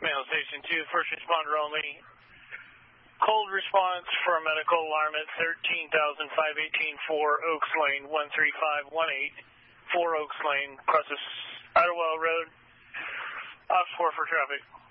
Mail Station 2, first responder only. Cold response for a medical alarm at 13,518 4 Oaks Lane, 13518, 4 Oaks Lane, crosses Idlewild Road. Ops 4 for traffic.